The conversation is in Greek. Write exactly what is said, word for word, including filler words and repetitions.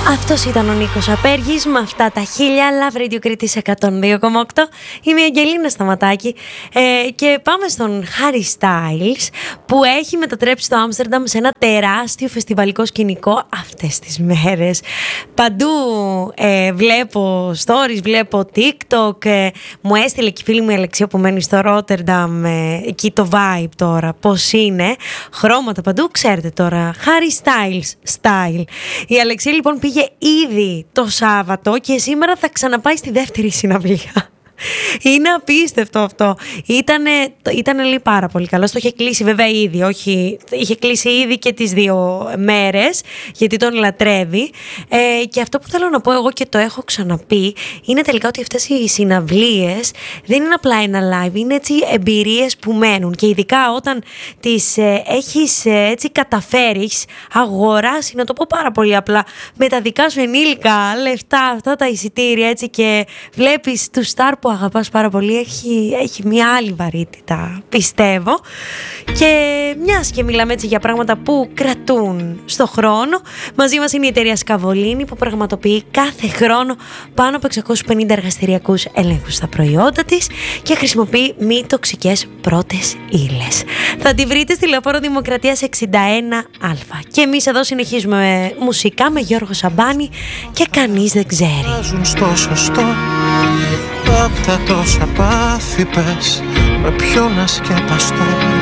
Αυτός ήταν ο Νίκος Απέργης με αυτά τα χίλια. Love Radio Κρήτης εκατόν δύο κόμμα οκτώ. Είμαι η Αγγελίνα Σταματάκη ε, και πάμε στον Harry Styles, που έχει μετατρέψει το Άμστερνταμ σε ένα τεράστιο φεστιβαλικό σκηνικό αυτές τις μέρες. Παντού ε, βλέπω stories, βλέπω TikTok, ε, μου έστειλε και η φίλη μου η Αλεξία που μένει στο Ρότερνταμ, ε, εκεί το vibe τώρα πώς είναι, χρώματα παντού, ξέρετε τώρα, Harry Styles style. Η Αλεξία λοιπόν πήγε ήδη το Σάββατο και σήμερα θα ξαναπάει στη δεύτερη συναυλία. Είναι απίστευτο αυτό. Ήτανε, ήτανε λέει πάρα πολύ καλό. Το είχε κλείσει βέβαια ήδη, όχι, είχε κλείσει ήδη και τις δύο μέρες, γιατί τον λατρεύει. Ε, και αυτό που θέλω να πω εγώ και το έχω ξαναπεί, είναι τελικά ότι αυτές οι συναυλίες δεν είναι απλά ένα live, είναι έτσι εμπειρίες που μένουν. Και ειδικά όταν τις ε, έχεις ε, έτσι καταφέρεις, αγοράσει, να το πω πάρα πολύ απλά, με τα δικά σου ενήλικα λεφτά, αυτά τα εισιτήρια έτσι, και βλέπεις τους στάρ που αγαπάς πάρα πολύ, έχει, έχει μια άλλη βαρύτητα, πιστεύω. Και μιας και μιλάμε έτσι για πράγματα που κρατούν στο χρόνο, μαζί μας είναι η εταιρεία Σκαβολίνη, που πραγματοποιεί κάθε χρόνο πάνω από εξακόσιους πενήντα εργαστηριακούς ελέγχους στα προϊόντα της και χρησιμοποιεί μη τοξικές πρώτες ύλες. Θα τη βρείτε στη Λεωφόρο Δημοκρατίας εξήντα ένα Α. Και εμείς εδώ συνεχίζουμε μουσικά με Γιώργο Σαμπάνη και κανείς δεν ξέρει. Στο σωστό, απ' τα τόσα πάθη πες, με ποιον να σκεπαστώ.